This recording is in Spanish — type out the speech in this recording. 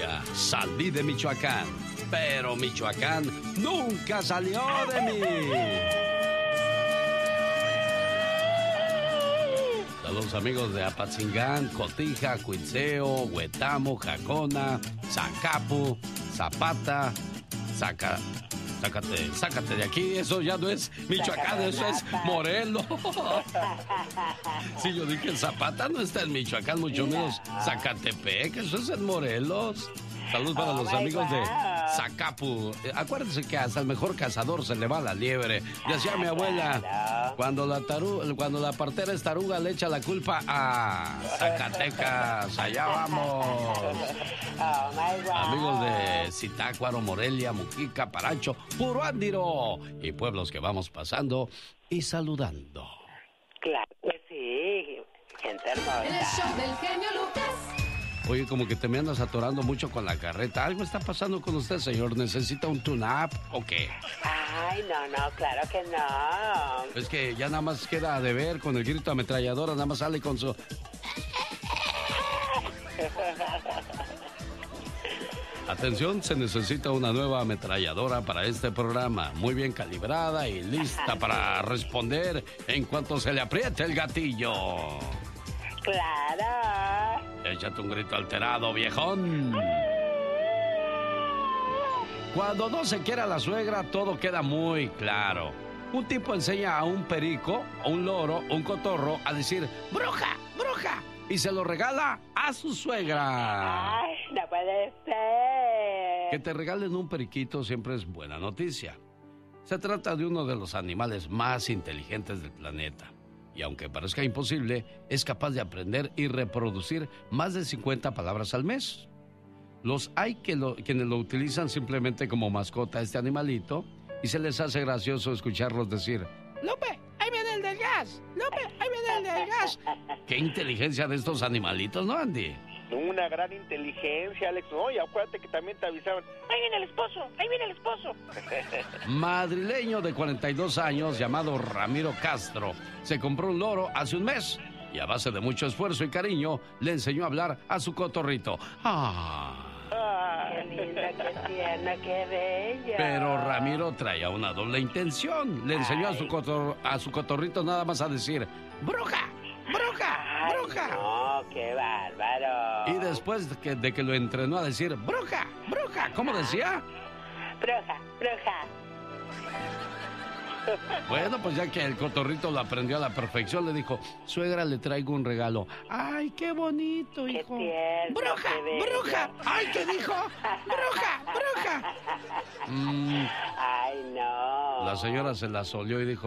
día salí de Michoacán, pero Michoacán nunca salió de mí. Saludos amigos de Apatzingán, Cotija, Cuitzeo, Huetamo, Jacona, Zacapu, Zapata, Sácate de aquí, eso ya no es Michoacán, eso es Morelos. Sí, yo dije Zapata no está en Michoacán, mucho menos Zacatepec, eso es en Morelos. Saludos para los amigos de Zacapu. Acuérdense que hasta el mejor cazador se le va la liebre. Decía mi abuela, cuando la partera es taruga le echa la culpa a Zacatecas. Allá vamos. Amigos de Zitácuaro, Morelia, Mujica, Paracho, Puro Ándiro y pueblos que vamos pasando y saludando. Claro que sí, gente hermosa. El show del genio Lucas. Oye, como que te me andas atorando mucho con la carreta. ¿Algo está pasando con usted, señor? ¿Necesita un tune-up o qué? Ay, no, claro que no. Es que ya nada más queda de ver con el grito ametralladora, nada más sale con su... Atención, se necesita una nueva ametralladora para este programa, muy bien calibrada y lista para responder en cuanto se le apriete el gatillo. Claro. Échate un grito alterado, viejón. Cuando no se quiere a la suegra, todo queda muy claro. Un tipo enseña a un perico, a un loro, un cotorro a decir ¡bruja, bruja! Y se lo regala a su suegra. Ay, no puede ser. Que te regalen un periquito siempre es buena noticia. Se trata de uno de los animales más inteligentes del planeta. Y aunque parezca imposible, es capaz de aprender y reproducir más de 50 palabras al mes. Hay quienes lo utilizan simplemente como mascota a este animalito y se les hace gracioso escucharlos decir: ¡Lupe, ahí viene el del gas! ¡Lupe, ahí viene el del gas! ¡Qué inteligencia de estos animalitos!, ¿no, Andy? Una gran inteligencia, Alex. Oye, acuérdate que también te avisaban: ¡ahí viene el esposo! ¡ahí viene el esposo! Madrileño de 42 años llamado Ramiro Castro se compró un loro hace un mes y a base de mucho esfuerzo y cariño le enseñó a hablar a su cotorrito. Qué lindo, qué tierno, qué bello. Pero Ramiro traía una doble intención. Le enseñó a su cotorrito nada más a decir ¡bruja! ¡bruja! Ay, ¡bruja! No, qué bárbaro. Y después de que lo entrenó a decir ¡bruja! ¡bruja! ¿Cómo decía? Bruja, bruja. Bueno, pues ya que el cotorrito lo aprendió a la perfección, le dijo: suegra, le traigo un regalo. ¡Ay, qué bonito, hijo! Qué tierno, ¡bruja! qué bello. ¡bruja! ¡Ay, qué dijo! ¡bruja! ¡bruja! Ay, no. La señora se la solió y dijo: